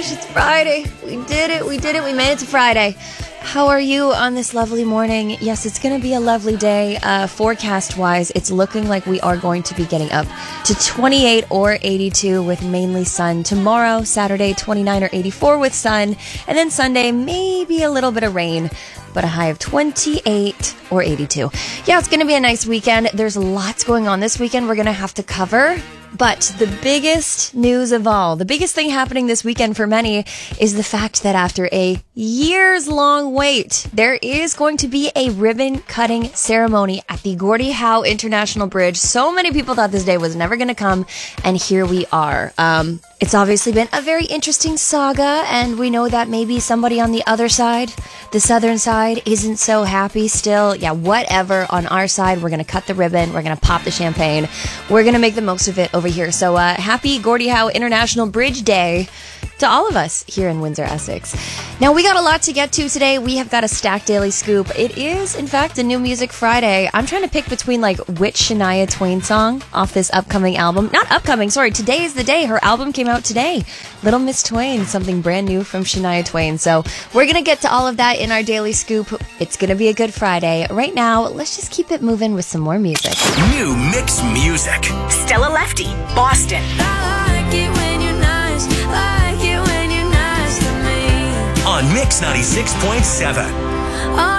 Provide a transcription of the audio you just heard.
gosh, it's Friday. We did it. We made it to Friday. How are you on this lovely morning? Yes, it's going to be a lovely day. Forecast-wise, it's looking like we are going to be getting up to 28 or 82 with mainly sun. Tomorrow, Saturday, 29 or 84 with sun. And then Sunday, maybe a little bit of rain, but a high of 28 or 82. Yeah, it's going to be a nice weekend. There's lots going on this weekend we're going to have to cover. But the biggest news of all, the biggest thing happening this weekend for many is the fact that after a years-long wait, there is going to be a ribbon-cutting ceremony at the Gordie Howe International Bridge. So many people thought this day was never going to come, and here we are. It's obviously been a very interesting saga, and we know that maybe somebody on the other side, the southern side, isn't so happy still. Yeah, whatever. On our side, we're going to cut the ribbon. We're going to pop the champagne. We're going to make the most of it over here. So happy Gordie Howe International Bridge Day to all of us here in Windsor, Essex. Now, we got a lot to get to today. We have got a stacked daily scoop. It is, in fact, a New Music Friday. I'm trying to pick between, which Shania Twain song off this upcoming album. Not upcoming, sorry. Today is the day. Her album came out today. Little Miss Twain, something brand new from Shania Twain. So we're going to get to all of that in our daily scoop. It's going to be a good Friday. Right now, let's just keep it moving with some more music. New Mix Music. Stella Lefty, Boston. I like it when you're nice. Like it when you're nice to me. On Mix 96.7.